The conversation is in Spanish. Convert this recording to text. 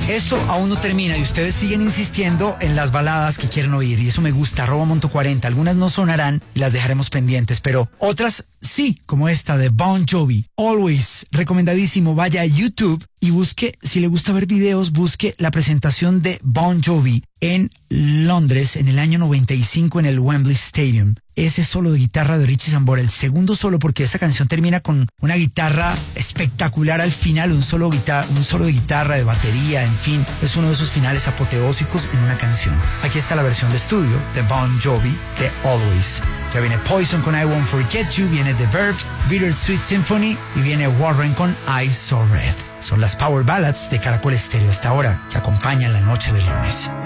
Esto aún no termina y ustedes siguen insistiendo en las baladas que quieren oír y eso me gusta, @Monto40. Algunas no sonarán y las dejaremos pendientes, pero otras sí, como esta de Bon Jovi, Always, recomendadísimo. Vaya a YouTube y busque, si le gusta ver videos, busque la presentación de Bon Jovi en Londres en el año 95 en el Wembley Stadium. Ese solo de guitarra de Richie Sambora, el segundo solo, porque esta canción termina con una guitarra espectacular al final, un solo de guitarra, de batería, en fin, es uno de esos finales apoteósicos en una canción. Aquí está la versión de estudio de Bon Jovi de Always. Ya viene Poison con I Won't Forget You, viene The Verve, Bittersweet Symphony y viene Warren con Eyes So Red. Son las Power Ballads de Caracol Estéreo hasta ahora que acompañan la noche del lunes.